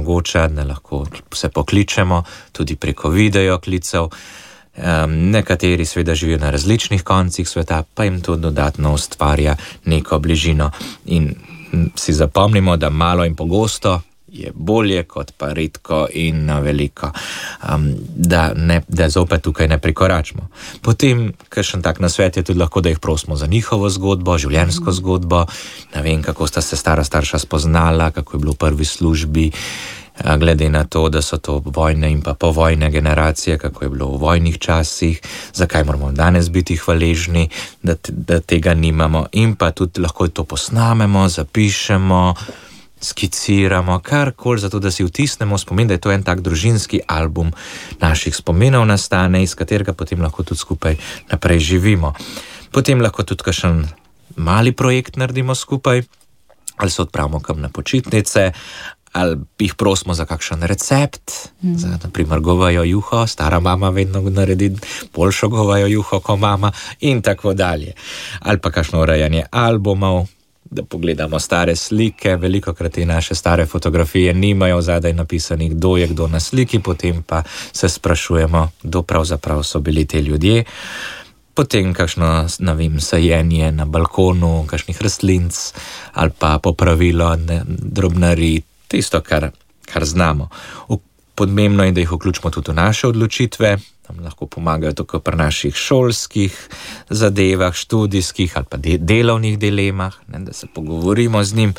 omogoča, da lahko se pokličemo tudi preko video klicev. Nekateri seveda živijo na različnih koncih sveta, pa jim to dodatno ustvarja neko bližino. In si zapomnimo, da malo in pogosto je bolje kot pa redko in na veliko, da zopet tukaj ne prikoračimo. Potem, kakšen tak nasvet je tudi lahko, da jih prosimo za njihovo zgodbo, življenjsko zgodbo, ne vem, kako sta se stara starša spoznala, kako je bilo v prvi službi, glede na to, da so to vojne in pa povojne generacije, kako je bilo v vojnih časih, zakaj moramo danes biti hvaležni, da tega nimamo, in pa tudi lahko to posnamemo, zapišemo, skiciramo, karkoli, zato da si vtisnemo spomin, da je to en tak družinski album naših spominov nastane, iz katerega potem lahko tudi skupaj naprej živimo. Potem lahko tudi kakšen mali projekt naredimo skupaj, ali se odpravimo kam na počitnice, ali jih prosimo za kakšen recept, za naprimer govejo juho, stara mama vedno naredi boljšo govejo juho kot mama, in tako dalje. Ali pa kakšno urejanje albumov, da pogledamo stare slike, velikokrat te naše stare fotografije nimajo zadaj napisanih, kdo je kdo na sliki, potem pa se sprašujemo, kdo pravzaprav so bili te ljudje. Potem kakšno, ne vem, sajenje na balkonu, kakšnih rastlinc, ali pa popravilo drobnarij, tisto, kar znamo. Pomembno je, da jih vključimo tudi v naše odločitve, nam lahko pomagajo tako pri naših šolskih zadevah, študijskih ali pa delovnih dilemah, da se pogovorimo z njim.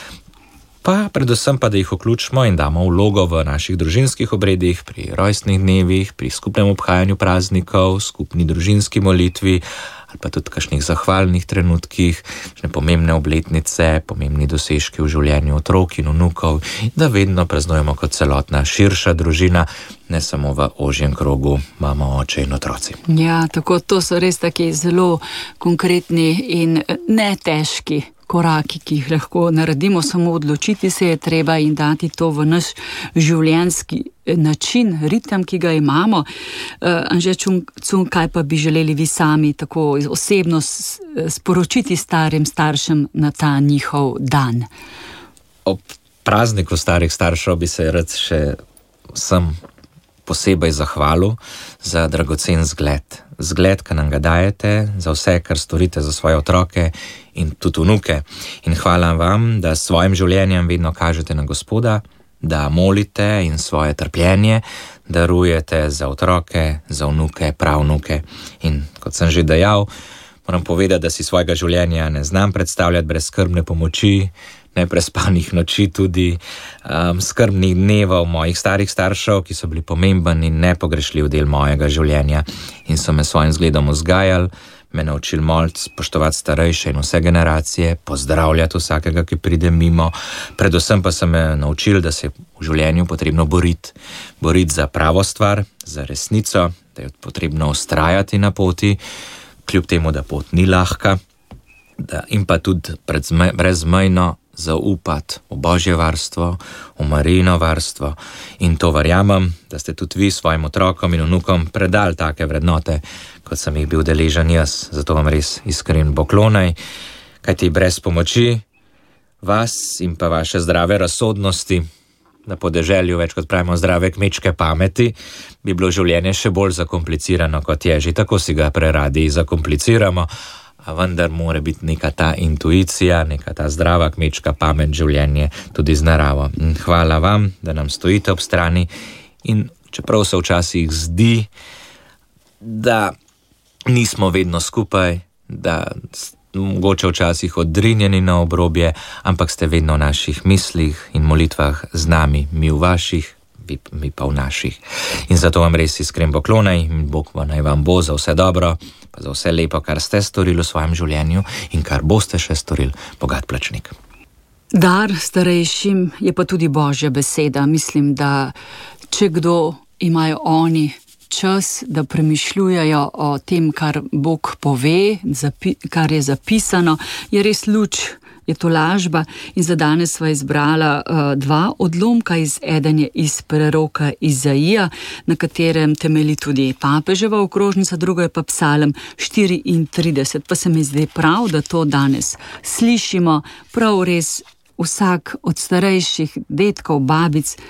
Pa predvsem pa, da jih vključimo in damo vlogo v naših družinskih obredih, pri rojstnih dnevih, pri skupnem obhajanju praznikov, skupni družinski molitvi, ali pa tudi kakšnih zahvalnih trenutkih, pomembne obletnice, pomembni dosežki v življenju otrok in vnukov, da vedno praznujemo kot celotna širša družina, ne samo v ožjem krogu mama, oče in otroci. Ja, tako, to so res taki zelo konkretni in ne težki koraki, ki jih lahko naredimo, samo odločiti se je treba in dati to v naš življenjski način, ritem, ki ga imamo. Anže Cun, kaj pa bi želeli vi sami tako osebno sporočiti starim staršem na ta njihov dan? Ob prazniku starih staršev bi se rad še vsem posebej zahvalil za dragocen zgled. Zgled, ki nam ga dajete, za vse, kar storite za svoje otroke in tudi vnuke. In hvala vam, da s svojim življenjem vedno kažete na Gospoda, da molite in svoje trpljenje darujete za otroke, za vnuke, pravnuke. In kot sem že dejal, moram povedati, da si svojega življenja ne znam predstavljati brez skrbne pomoči, neprespanih noči, tudi skrbnih dnevov mojih starih staršev, ki so bili pomemben in nepogrešljiv del mojega življenja in so me svojim zgledom vzgajali, me naučili moliti, spoštovati starejše in vse generacije, pozdravljati vsakega, ki pride mimo. Predvsem pa so me naučili, da se v življenju potrebno boriti za pravo stvar, za resnico, da je potrebno vztrajati na poti, kljub temu, da pot ni lahka, in pa tudi brezmejno zaupati v Božje varstvo, v Marijino varstvo, in to verjamem, da ste tudi vi svojim otrokom in vnukom predali take vrednote, kot sem jih bil deležen jaz. Zato vam res iskren poklonaj, kajti brez pomoči vas in pa vaše zdrave razsodnosti, na podeželju več kot pravimo zdrave kmečke pameti, bi bilo življenje še bolj zakomplicirano, kot je. Že tako si ga preradi zakompliciramo, a vendar mora biti neka ta intuicija, neka ta zdrava kmečka pamet življenje tudi z naravo. In hvala vam, da nam stojite ob strani, in čeprav se včasih zdi, da nismo vedno skupaj, da mogoče včasih odrinjeni na obrobje, ampak ste vedno v naših mislih in molitvah z nami, mi v vaših, mi pa v naših. In zato vam res iskren poklonaj in Bog naj vam bo za vse dobro, pa za vse lepo, kar ste storili v svojem življenju in kar boste še storili, bogat plačnik. Dar starejšim je pa tudi Božja beseda. Mislim, da če kdo, imajo oni čas, da premišljujejo o tem, kar Bog pove, kar je zapisano, je res luč, je to lažba. In za danes sva izbrala dva odlomka, eden je iz preroka Izaija, na katerem temelji tudi papeževa okrožnica, drugo je pa Psalm 34. Pa se mi zdi prav, da to danes slišimo, prav res vsak od starejših dedkov, babic,